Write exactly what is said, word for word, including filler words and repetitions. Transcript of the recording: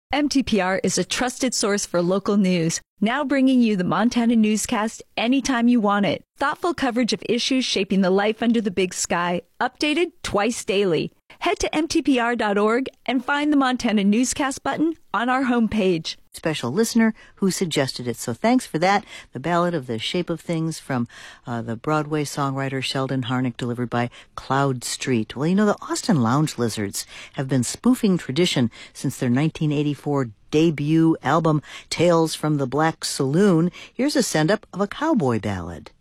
M T P R is a trusted source for local news, now bringing you the Montana Newscast anytime you want it. Thoughtful coverage of issues shaping the life under the big sky, updated twice daily. Head to M T P R dot org and find the Montana Newscast button on our homepage. Special listener who suggested it. So thanks for that. The Ballad of the Shape of Things from uh, the Broadway songwriter Sheldon Harnick, delivered by Cloud Street. Well, you know, the Austin Lounge Lizards have been spoofing tradition since their nineteen eighty-four debut album, Tales from the Black Saloon. Here's a send-up of a cowboy ballad.